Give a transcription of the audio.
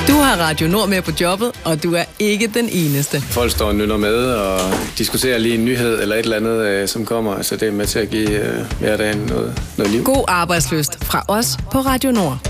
Du har Radio Nord med på jobbet, og du er ikke den eneste. Folk står og nynner med og diskuterer lige en nyhed eller et eller andet, som kommer. Så det er med til at give hverdagen noget liv. God arbejdslyst fra os på Radio Nord.